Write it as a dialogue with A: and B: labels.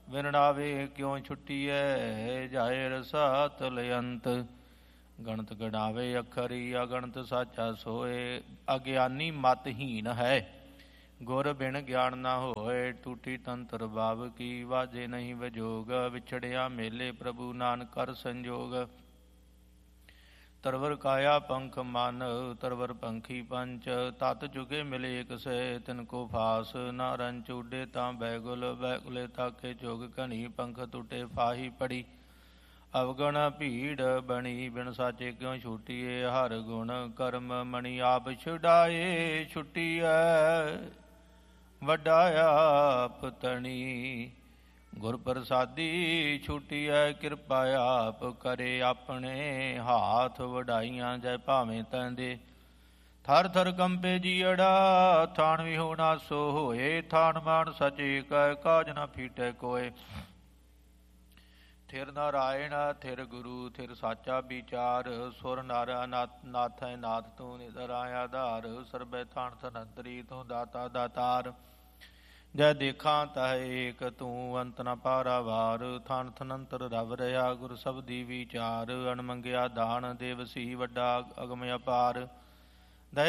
A: ਵਿਰਣਾਵੇ ਕਿਉ ਛੁੱਟੀਐ, ਜਾਏ ਰਸਾਤ ਲਯੰਤ। ਗਣਤ ਗਣਾਵੇ ਅੱਖਰੀ, ਅਗਣਤ ਸਾਚਾ ਸੋਏ। ਅਗਿਆਨੀ ਮਤਹੀਨ ਹੈ, ਗੁਰ ਬਿਨ ਗਿਆਨ ਨਾ ਹੋਏ। ਟੂਟੀ ਤੰਤਰ ਬਾਬ ਕੀ, ਵਾਜੇ ਨਹੀਂ ਵਜੋਗ। ਵਿਛੜਿਆ ਮੇਲੇ ਪ੍ਰਭੂ, ਨਾਨਕ ਕਰ ਸੰਜੋਗ। ਤਰਵਰ ਕਾਇਆ ਪੰਖ ਮਨ, ਤਰਵਰ ਪੰਖੀ ਪੰਚ। ਤਤ ਜੁਗੇ ਮਿਲੇ ਇਕ ਸੇ, ਤਿਨ ਕੋ ਫਾਸ ਨਾ ਰੰਚ। ਉੱਡੇ ਤਾਂ ਬੈਗੁਲ, ਬੈਗੁਲੇ ਤਾਕੇ ਜੁਗ ਘਣੀ। ਪੰਖ ਟੁੱਟੇ ਫਾਹੀ ਪੜੀ, ਅਵਗਣ ਭੀੜ ਬਣੀ। ਬਿਨ ਸਾਚੇ ਕਿਉ ਛੁਟੀਏ, ਹਰ ਗੁਣ ਕਰਮ ਮਣੀ। ਆਪ ਛੁਡਾਏ ਛੁਟੀਐ, ਵੱਡਾ ਆਪ ਤਣੀ। ਗੁਰ ਪ੍ਰਸਾਦੀ ਛੁਟੀਐ, ਕਿਰਪਾ ਆਪ ਕਰੇ। ਆਪਣੇ ਹਾਥ ਵਡਾਈਆਂ, ਜੈ ਭਾਵੇਂ ਤੈਂਦੇ। ਥਰ ਥਰ ਕੰਪੇ ਜੀਅੜਾ, ਥਾਨ ਵਿਹੂਣਾ ਸੋ ਹੋਏ। ਥਾਨ ਮਾਨ ਸਚੇ ਕੈ, ਕਾਜ ਨਾ ਫੀਟੈ ਕੋਇ। ਥਿਰ ਨਾਰਾਇਣ ਥਿਰ ਗੁਰੂ, ਥਿਰ ਸਾਚਾ ਵਿਚਾਰ। ਸੁਰ ਨਰ ਨਾਥੈ ਨਾਥ, ਤੂੰ ਨਿਧਰਾ ਆਧਾਰ। ਸਰਬੈ ਥਾਨ ਧਨੰਤਰੀ, ਤੂੰ ਦਾਤਾ ਦਾਤਾਰ। ਜੈ ਦੇਖਾਂ ਤਹ ਏਕ, ਤੂੰ ਅੰਤ ਨ ਪਾਰਾਵਾਰ। ਥਾਨ ਥਨੰਤਰ ਰਵ ਰਿਹਾ, ਗੁਰ ਸਬਦੀ ਵਿਚਾਰ। ਅਣਮੰਗਿਆ ਦਾਨ ਦੇਵਸੀ, ਵੱਡਾ ਅਗਮ ਅਪਾਰ।